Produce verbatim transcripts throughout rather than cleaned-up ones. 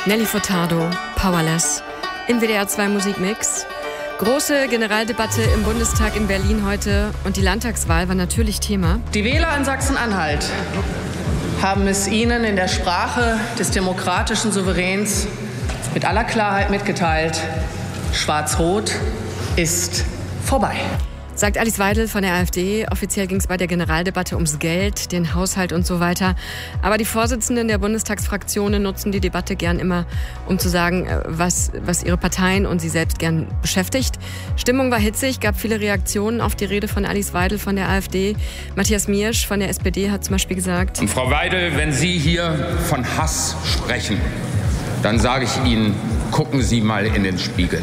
Nelly Furtado, Powerless, im W D R zwei Musikmix. Große Generaldebatte im Bundestag in Berlin heute und die Landtagswahl war natürlich Thema. Die Wähler in Sachsen-Anhalt haben es Ihnen in der Sprache des demokratischen Souveräns mit aller Klarheit mitgeteilt: Schwarz-Rot ist vorbei. Sagt Alice Weidel von der AfD. Offiziell ging es bei der Generaldebatte ums Geld, den Haushalt und so weiter. Aber die Vorsitzenden der Bundestagsfraktionen nutzen die Debatte gern immer, um zu sagen, was, was ihre Parteien und sie selbst gern beschäftigt. Stimmung war hitzig, gab viele Reaktionen auf die Rede von Alice Weidel von der AfD. Matthias Miersch von der S P D hat zum Beispiel gesagt: Und Frau Weidel, wenn Sie hier von Hass sprechen, dann sage ich Ihnen, gucken Sie mal in den Spiegel.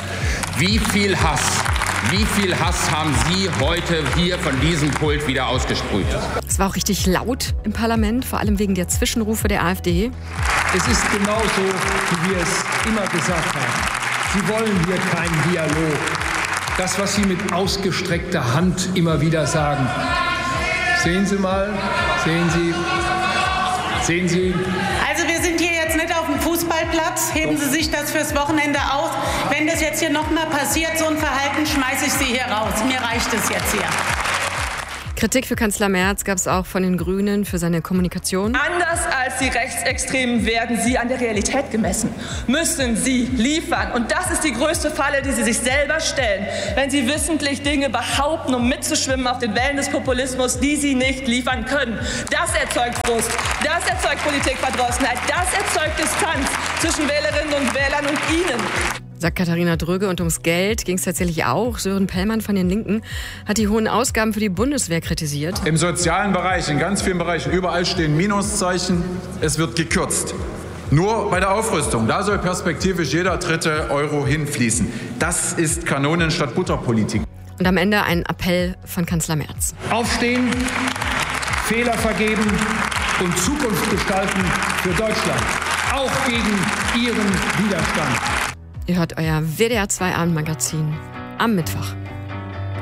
Wie viel Hass Wie viel Hass haben Sie heute hier von diesem Pult wieder ausgesprüht? Es war auch richtig laut im Parlament, vor allem wegen der Zwischenrufe der AfD. Es ist genauso, wie wir es immer gesagt haben. Sie wollen hier keinen Dialog. Das, was Sie mit ausgestreckter Hand immer wieder sagen. Sehen Sie mal, sehen Sie, sehen Sie. Also wir sind hier jetzt nicht auf dem Fußballplatz. Heben Sie sich das fürs Wochenende aus. Wenn das jetzt hier noch mal passiert, so ein Verhalten, schmeiße ich Sie hier raus. Mir reicht es jetzt hier. Kritik für Kanzler Merz gab es auch von den Grünen für seine Kommunikation. Anders als die Rechtsextremen werden sie an der Realität gemessen. Müssen sie liefern. Und das ist die größte Falle, die sie sich selber stellen, wenn sie wissentlich Dinge behaupten, um mitzuschwimmen auf den Wellen des Populismus, die sie nicht liefern können. Das erzeugt Frust. Das erzeugt Politikverdrossenheit. Das erzeugt Distanz zwischen Wählerinnen und Wählern und ihnen. Sagt Katharina Dröge. Und ums Geld ging es tatsächlich auch. Sören Pellmann von den Linken hat die hohen Ausgaben für die Bundeswehr kritisiert. Im sozialen Bereich, in ganz vielen Bereichen, überall stehen Minuszeichen. Es wird gekürzt. Nur bei der Aufrüstung, da soll perspektivisch jeder dritte Euro hinfließen. Das ist Kanonen statt Butterpolitik. Und am Ende ein Appell von Kanzler Merz. Aufstehen, Fehler vergeben und Zukunft gestalten für Deutschland. Auch gegen Ihren Widerstand. Ihr hört euer W D R zwei Abendmagazin am Mittwoch.